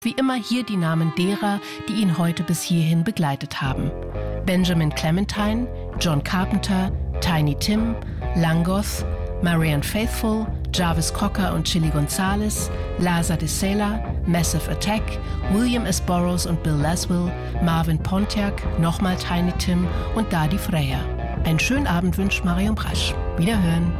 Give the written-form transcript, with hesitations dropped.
Wie immer hier die Namen derer, die ihn heute bis hierhin begleitet haben. Benjamin Clementine, John Carpenter, Tiny Tim, Langoth, Marianne Faithfull, Jarvis Cocker und Chili Gonzalez, Laza de Sela, Massive Attack, William S. Burroughs und Bill Laswell, Marvin Pontiac, nochmal Tiny Tim und Dadi Freya. Einen schönen Abend wünscht Marion Brasch. Wiederhören.